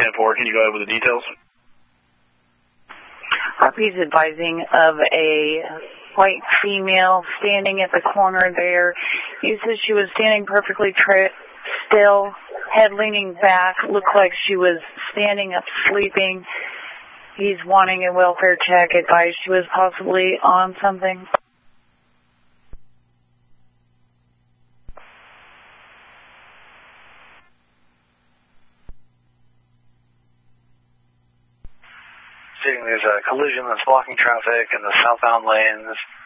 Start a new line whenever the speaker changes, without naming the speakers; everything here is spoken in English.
10-4. Can you go ahead with the details?
RP's advising of a white female standing at the corner there. He says she was standing perfectly still, head leaning back, looked like she was standing up sleeping. He's wanting a welfare check, advised she was possibly on something.
There's a collision that's blocking traffic in the southbound lanes.